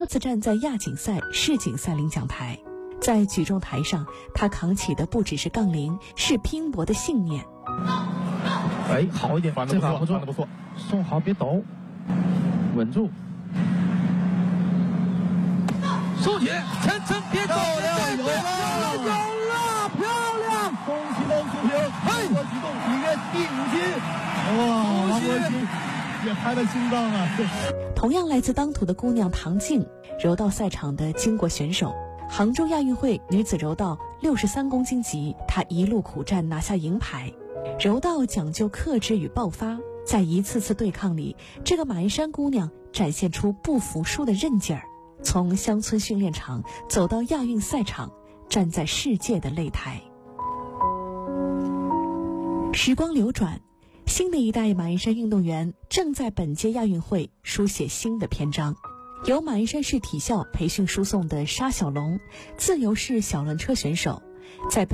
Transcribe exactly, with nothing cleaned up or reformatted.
次站在亚锦赛、世锦赛领奖台。在举重台上，他扛起的不只是杠铃，是拼搏的信念。 哎，好一点， 反的不错， 不错， 反的不错， 送好，别抖，稳住。收起，晨晨别抖， 漂亮，有了， 有了，漂亮！ 恭喜孟淑萍， 嘿， 中国举重体院第五金，哇，王国兴也拍了心脏啊！ 同样来自当涂的姑娘唐静，柔道赛场的巾帼选手。杭州亚运会女子柔道六十三公斤级，她一路苦战拿下银牌。柔道讲究克制与爆发，在一次次对抗里，这个马鞍山姑娘展现出不服输的韧劲儿。从乡村训练场走到亚运赛场，站在世界的擂台。时光流转，新的一代马鞍山运动员正在本届亚运会书写新的篇章。由马鞍山市体校培训输送的沙小龙，自由式小轮车选手，在本